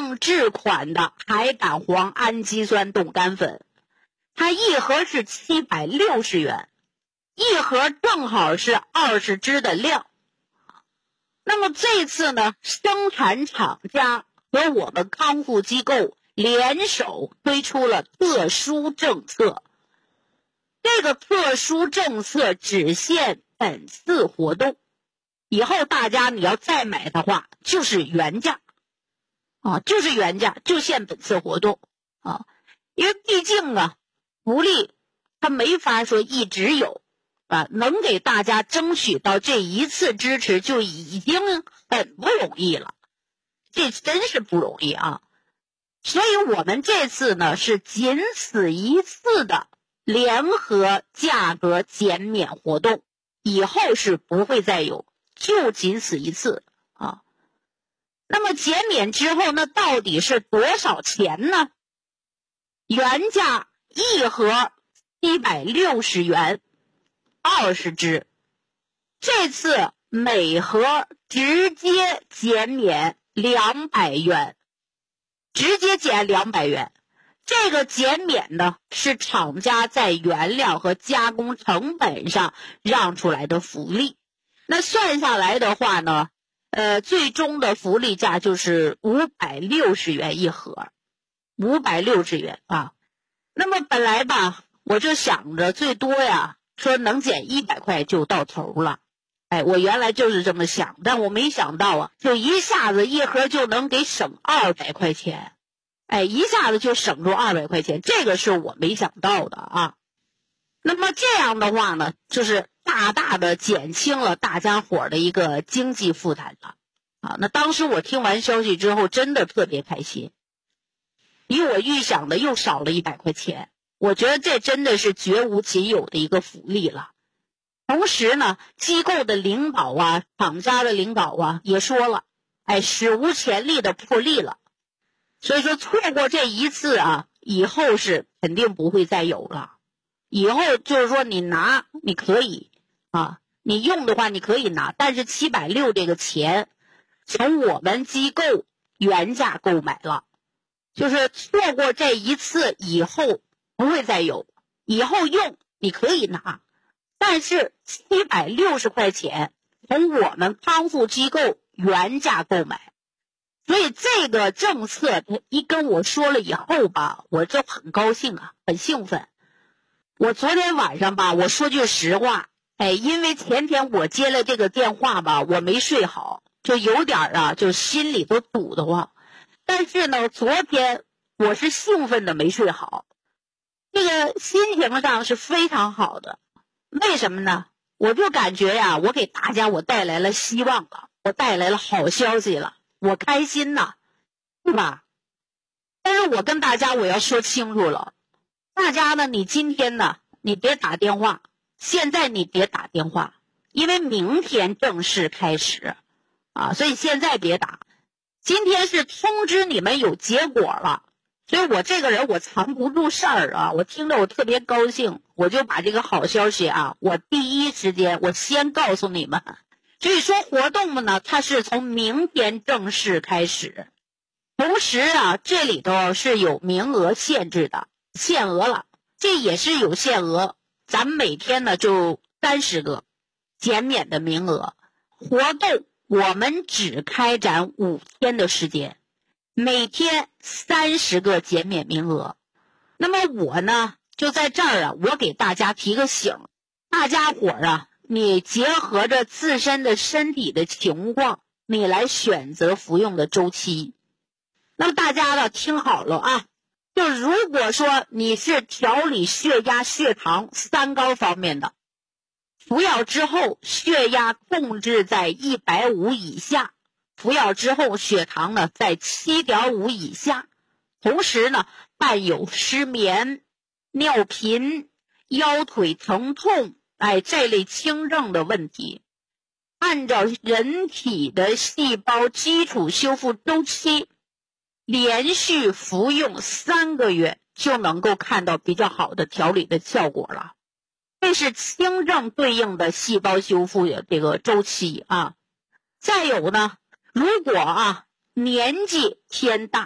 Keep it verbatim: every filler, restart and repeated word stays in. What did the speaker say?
定制款的海胆黄氨基酸冻干粉，它一盒是七百六十元，一盒正好是二十支的量。那么这次呢，生产厂家和我们康复机构联手推出了特殊政策。这个特殊政策只限本次活动，以后大家你要再买的话就是原价啊，就是原价，就限本次活动啊。因为毕竟啊，福利它没法说一直有啊，能给大家争取到这一次支持就已经很不容易了，这真是不容易啊。所以我们这次呢是仅此一次的联合价格减免活动，以后是不会再有，就仅此一次啊。那么减免之后，那到底是多少钱呢？原价一盒一百六十元，二十支，这次每盒直接减免两百元，直接减两百元。这个减免呢，是厂家在原料和加工成本上让出来的福利。那算下来的话呢，呃，最终的福利价就是五百六十元一盒，五百六十元啊。那么本来吧，我就想着最多呀，说能减一百块就到头了。哎，我原来就是这么想，但我没想到啊，就一下子一盒就能给省二百块钱。哎，一下子就省出二百块钱，这个是我没想到的啊。那么这样的话呢，就是大大的减轻了大家伙的一个经济负担了啊。那当时我听完消息之后，真的特别开心，比我预想的又少了一百块钱。我觉得这真的是绝无仅有的一个福利了。同时呢，机构的领导啊，厂家的领导啊也说了，哎，史无前例的破例了。所以说错过这一次啊，以后是肯定不会再有了。以后就是说你拿你可以啊，你用的话你可以拿，但是七百六这个钱从我们机构原价购买了，就是错过这一次以后不会再有，以后用你可以拿，但是七百六十块钱从我们康复机构原价购买。所以这个政策一跟我说了以后吧，我就很高兴啊，很兴奋。我昨天晚上吧，我说句实话，哎，因为前天我接了这个电话吧，我没睡好，就有点啊，就心里都堵得慌。但是呢，昨天我是兴奋的没睡好，这个心情上是非常好的。为什么呢？我就感觉呀，我给大家我带来了希望了，我带来了好消息了。我开心呐，对吧？但是我跟大家我要说清楚了，大家呢，你今天呢，你别打电话，现在你别打电话，因为明天正式开始啊，所以现在别打。今天是通知你们有结果了，所以我这个人我藏不住事儿啊，我听着我特别高兴，我就把这个好消息啊，我第一时间我先告诉你们。所以说活动呢，它是从明天正式开始。同时啊，这里头是有名额限制的，限额了，这也是有限额，咱们每天呢就三十个减免的名额。活动我们只开展五天的时间，每天三十个减免名额。那么我呢，就在这儿啊，我给大家提个醒，大家伙啊，你结合着自身的身体的情况，你来选择服用的周期。那么大家呢，听好了啊，就如果说你是调理血压、血糖、三高方面的，服药之后血压控制在一百五以下，服药之后血糖呢在 七点五 以下，同时呢伴有失眠、尿频、腰腿疼痛，哎，这类轻症的问题，按照人体的细胞基础修复周期，连续服用三个月就能够看到比较好的调理的效果了。这是轻症对应的细胞修复的这个周期啊。再有呢，如果啊年纪偏大，